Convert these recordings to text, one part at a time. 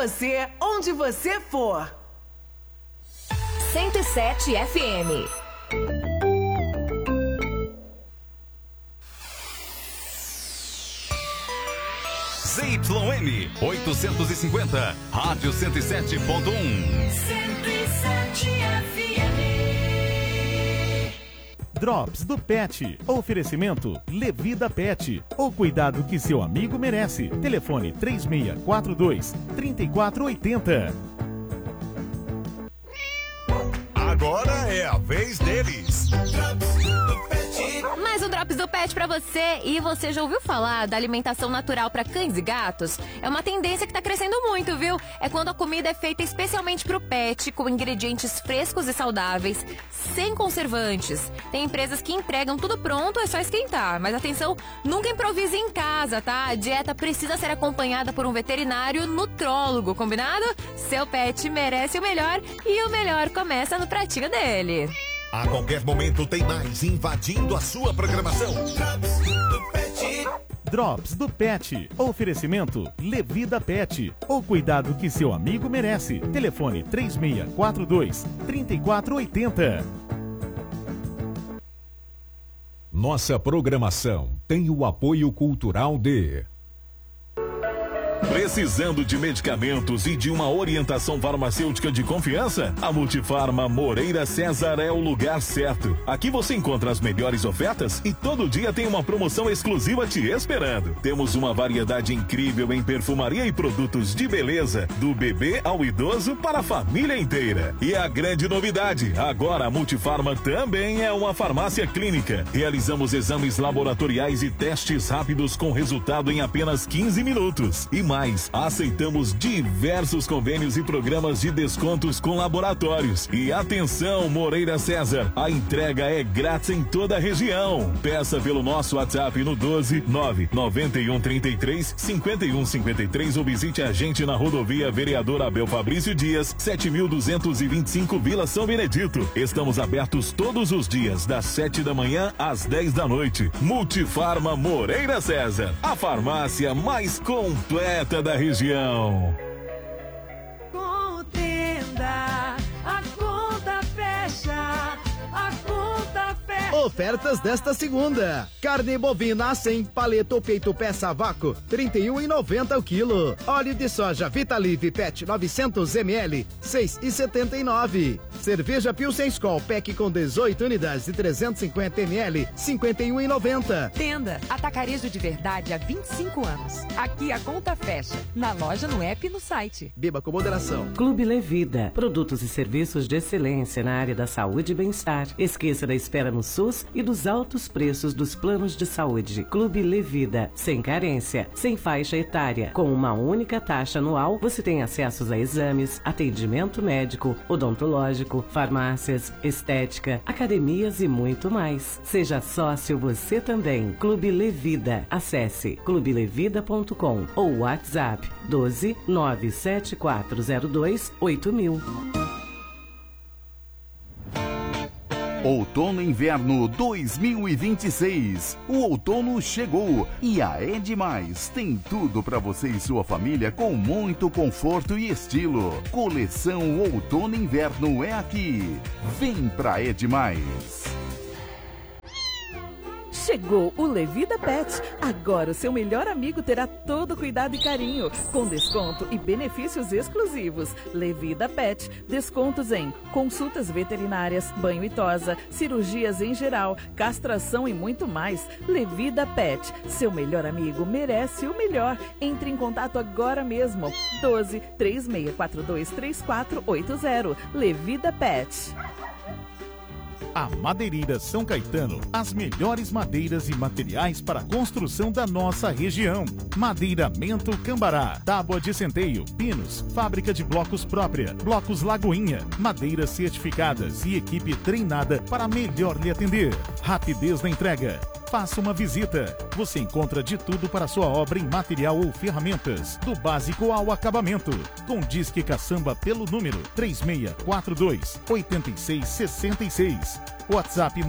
você, onde você for. 107 FM. ZYM 850, Rádio 107.1. 107 FM. Drops do Pet. Oferecimento Levida Pet. O cuidado que seu amigo merece. Telefone 3642-3480. Agora é a vez deles. Mais um Drops do Pet pra você. E você já ouviu falar da alimentação natural pra cães e gatos? É uma tendência que tá crescendo muito, viu? É quando a comida é feita especialmente pro pet, com ingredientes frescos e saudáveis, sem conservantes. Tem empresas que entregam tudo pronto, é só esquentar. Mas atenção, nunca improvise em casa, tá? A dieta precisa ser acompanhada por um veterinário nutrólogo, combinado? Seu pet merece o melhor e o melhor começa no pratinho dele. A qualquer momento tem mais invadindo a sua programação. Drops do Pet. Oferecimento Levida Pet. O cuidado que seu amigo merece. Telefone 3642-3480. Nossa programação tem o apoio cultural de... Precisando de medicamentos e de uma orientação farmacêutica de confiança? A Multifarma Moreira César é o lugar certo. Aqui você encontra as melhores ofertas e todo dia tem uma promoção exclusiva te esperando. Temos uma variedade incrível em perfumaria e produtos de beleza, do bebê ao idoso para a família inteira. E a grande novidade, agora a Multifarma também é uma farmácia clínica. Realizamos exames laboratoriais e testes rápidos com resultado em apenas 15 minutos. E mais, aceitamos diversos convênios e programas de descontos com laboratórios. E atenção, Moreira César, a entrega é grátis em toda a região. Peça pelo nosso WhatsApp no 12 991 33 51 53 ou visite a gente na rodovia Vereador Abel Fabrício Dias, 7225 Vila São Benedito. Estamos abertos todos os dias, das 7 da manhã às 10 da noite. Multifarma Moreira César, a farmácia mais completa da região. Contenda, a conta fecha, a conta fecha. Ofertas desta segunda: carne bovina A100, paleta ou peito peça a vácuo, R$31,90 o quilo. Óleo de soja Vitalive PET 900 ml, R$6,79. Cerveja Pilsen Skol Pack com 18 unidades de 350 ml, R$51,90. Tenda Atacarejo de Verdade há 25 anos. Aqui a conta fecha. Na loja, no app e no site. Beba com moderação. Clube Levida. Produtos e serviços de excelência na área da saúde e bem-estar. Esqueça da espera no SUS e dos altos preços dos planos de saúde. Clube Levida. Sem carência, sem faixa etária. Com uma única taxa anual, você tem acesso a exames, atendimento médico, odontológico, farmácias, estética, academias e muito mais. Seja sócio você também. Clube Levida. Acesse clubelevida.com ou WhatsApp 12 97402 8000. Outono e Inverno 2026. O outono chegou e a Edmais tem tudo para você e sua família com muito conforto e estilo. Coleção Outono e Inverno é aqui. Vem pra Edmais. Chegou o Levida Pet. Agora o seu melhor amigo terá todo cuidado e carinho, com desconto e benefícios exclusivos. Levida Pet. Descontos em consultas veterinárias, banho e tosa, cirurgias em geral, castração e muito mais. Levida Pet. Seu melhor amigo merece o melhor. Entre em contato agora mesmo. 12 3642 3480. Levida Pet. A Madeireira São Caetano, as melhores madeiras e materiais para a construção da nossa região. Madeiramento Cambará, tábua de centeio, pinos, fábrica de blocos própria, blocos Lagoinha, madeiras certificadas e equipe treinada para melhor lhe atender. Rapidez na entrega. Faça uma visita. Você encontra de tudo para sua obra em material ou ferramentas, do básico ao acabamento. Com Disque Caçamba pelo número 3642-8666. WhatsApp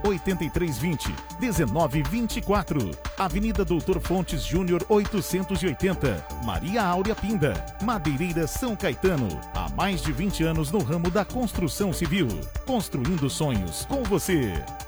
98320-1924. Avenida Doutor Fontes Júnior 880. Maria Áurea Pinda. Madeireira São Caetano. Há mais de 20 anos no ramo da construção civil. Construindo sonhos com você.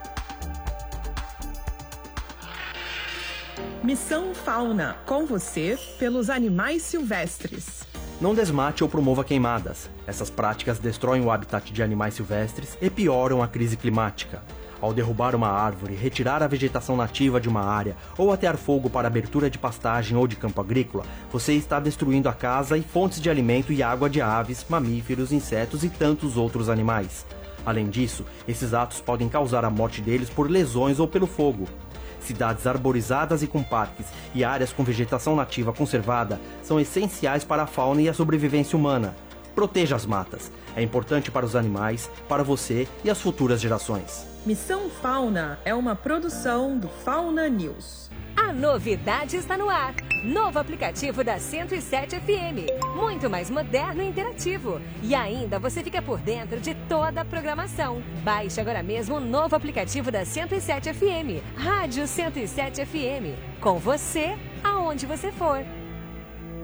Missão Fauna, com você pelos animais silvestres. Não desmate ou promova queimadas. Essas práticas destroem o habitat de animais silvestres e pioram a crise climática. Ao derrubar uma árvore, retirar a vegetação nativa de uma área ou atear fogo para abertura de pastagem ou de campo agrícola, você está destruindo a casa e fontes de alimento e água de aves, mamíferos, insetos e tantos outros animais. Além disso, esses atos podem causar a morte deles por lesões ou pelo fogo. Cidades arborizadas e com parques e áreas com vegetação nativa conservada são essenciais para a fauna e a sobrevivência humana. Proteja as matas. É importante para os animais, para você e as futuras gerações. Missão Fauna é uma produção do Fauna News. A novidade está no ar. Novo aplicativo da 107 FM. Muito mais moderno e interativo. E ainda você fica por dentro de toda a programação. Baixe agora mesmo o novo aplicativo da 107 FM. Rádio 107 FM. Com você, aonde você for.